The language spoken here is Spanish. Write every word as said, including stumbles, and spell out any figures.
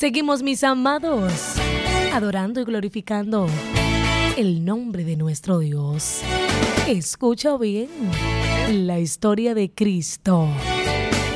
Seguimos, mis amados, adorando y glorificando el nombre de nuestro Dios. Escucha bien la historia de Cristo.